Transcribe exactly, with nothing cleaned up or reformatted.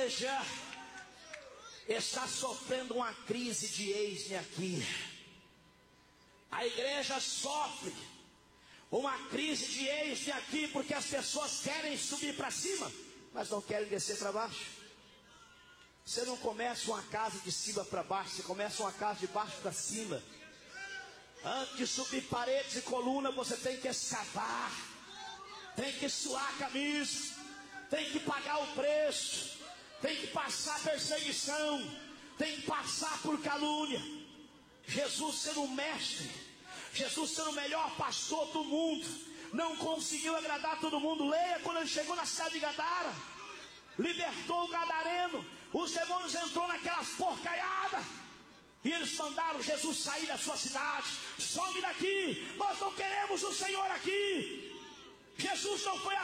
igreja está sofrendo uma crise de eis-me aqui. A igreja sofre uma crise de eis-me aqui porque as pessoas querem subir para cima, mas não querem descer para baixo. Você não começa uma casa de cima para baixo, você começa uma casa de baixo para cima. Antes de subir paredes e colunas, você tem que escavar, tem que suar a camisa, tem que pagar o preço, tem que passar perseguição, tem que passar por calúnia. Jesus sendo o mestre, Jesus sendo o melhor pastor do mundo, não conseguiu agradar todo mundo. Leia quando ele chegou na cidade de Gadara, libertou o gadareno, os demônios entrou naquelas porcaiadas, e eles mandaram Jesus sair da sua cidade. Some daqui, nós não queremos o Senhor aqui. Jesus não foi